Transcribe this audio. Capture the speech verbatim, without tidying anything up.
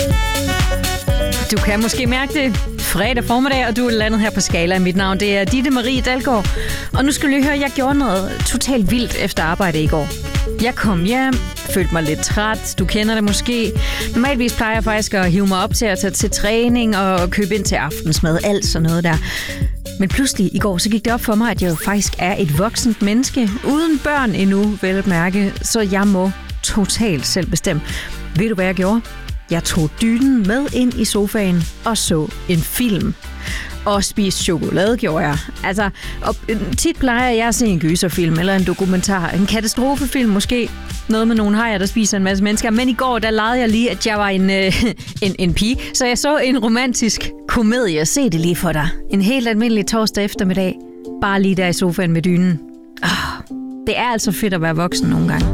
Du kan måske mærke det. Fredag formiddag, og du er landet her på Skala. Mit navn det er Ditte Marie Dalgaard. Og nu skal du lige høre, at jeg gjorde noget totalt vildt efter arbejde i går. Jeg kom hjem, følte mig lidt træt. Du kender det måske. Normalvis plejer jeg faktisk at hive mig op til at tage til træning og købe ind til aftensmad. Alt sådan noget der. Men pludselig i går, så gik det op for mig, at jeg jo faktisk er et voksent menneske. Uden børn endnu, vel at mærke. Så jeg må totalt selv bestemme. Ved du, hvad jeg gjorde? Jeg tog dynen med ind i sofaen og så en film. Og spiste chokolade, gjorde jeg. Altså, og tit plejer jeg at se en gyserfilm eller en dokumentar. En katastrofefilm måske. Noget med nogle hajer, der spiser en masse mennesker. Men i går, der legede jeg lige, at jeg var en, øh, en, en pige. Så jeg så en romantisk komedie. Se det lige for dig. En helt almindelig torsdag eftermiddag. Bare lige der i sofaen med dynen. Oh, det er altså fedt at være voksen nogle gange.